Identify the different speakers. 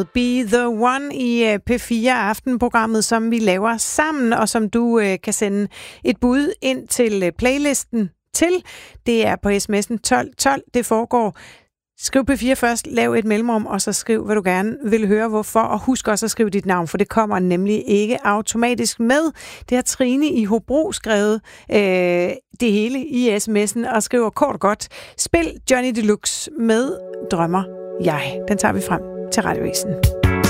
Speaker 1: Be the One i P4 Aftenprogrammet, som vi laver sammen, og som du kan sende et bud ind til playlisten til. Det er på sms'en 1212. Det foregår. Skriv P4 først, lav et mellemrum, og så skriv, hvad du gerne vil høre, hvorfor. Og husk også at skrive dit navn, for det kommer nemlig ikke automatisk med. Det har Trine i Hobro skrevet det hele i sms'en, og skriver kort og godt: spil Johnny Deluxe med Drømmer jeg. Den tager vi frem til Radioavisen.